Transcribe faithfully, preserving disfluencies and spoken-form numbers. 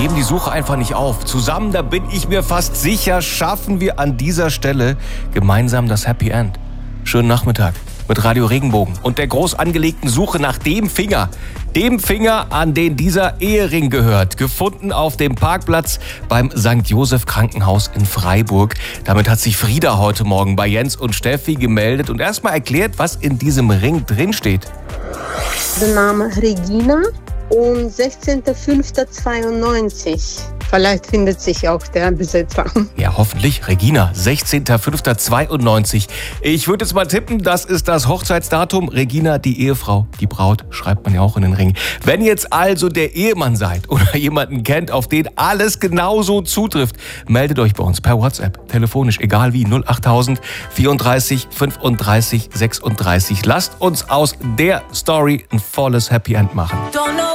geben die Suche einfach nicht auf. Zusammen, da bin ich mir fast sicher, schaffen wir an dieser Stelle gemeinsam das Happy End. Schönen Nachmittag mit Radio Regenbogen und der groß angelegten Suche nach dem Finger. Dem Finger, an den dieser Ehering gehört. Gefunden auf dem Parkplatz beim Sankt Joseph Krankenhaus in Freiburg. Damit hat sich Frieda heute Morgen bei Jens und Steffi gemeldet und erstmal erklärt, was in diesem Ring drinsteht. Der Name Regina und sechzehnter fünfter zweiundneunzig. Vielleicht findet sich auch der Besitzer. Ja, hoffentlich. Regina, sechzehnter fünfter zweiundneunzig. Ich würde jetzt mal tippen, das ist das Hochzeitsdatum. Regina, die Ehefrau, die Braut, schreibt man ja auch in den Ring. Wenn jetzt also der Ehemann seid oder jemanden kennt, auf den alles genauso zutrifft, meldet euch bei uns per WhatsApp, telefonisch, egal wie, null achttausend vierunddreißig fünfunddreißig sechsunddreißig. Lasst uns aus der Story ein volles Happy End machen.